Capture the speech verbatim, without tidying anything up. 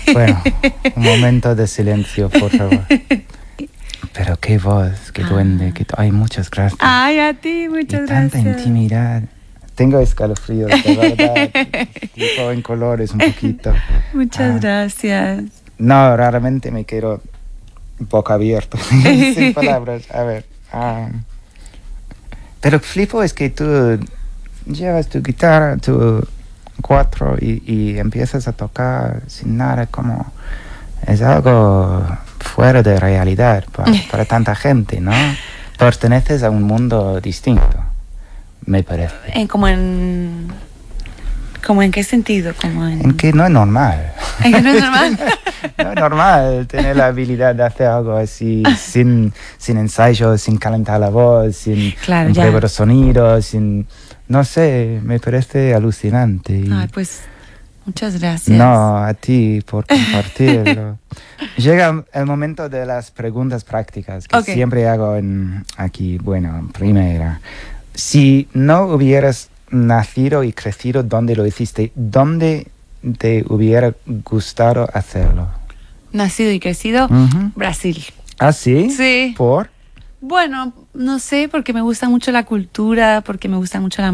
Bueno, un momento de silencio, por favor. Pero qué voz, qué duende, qué... Ay, muchas gracias. Ay, a ti, muchas y gracias. tanta intimidad. Tengo escalofríos, de verdad. Tipo en colores un poquito. Muchas Ah. gracias. No, raramente me quedo un poco abierto, sin palabras. A ver. ah. Pero flipo es que tú llevas tu guitarra, tu cuatro y, y empiezas a tocar sin nada, como... Es algo fuera de realidad para, para tanta gente, ¿no? Perteneces a un mundo distinto, me parece. En, como en... ¿Como en qué sentido? Como en... En que no es normal. ¿En que no es normal? No es normal tener la habilidad de hacer algo así sin, sin ensayo, sin calentar la voz, sin Claro, un ya. prueba de sonido, sin... No sé, me parece alucinante. Y Ay, pues muchas gracias. no, a ti por compartirlo. Llega el momento de las preguntas prácticas que Ok. siempre hago en, aquí. Bueno, primera. Si no hubieras nacido y crecido donde lo hiciste, ¿dónde te hubiera gustado hacerlo? Nacido y crecido, Ujú. Brasil. ¿Ah, sí? Sí. ¿Por? Bueno, no sé, porque me gusta mucho la cultura, porque me gusta mucho la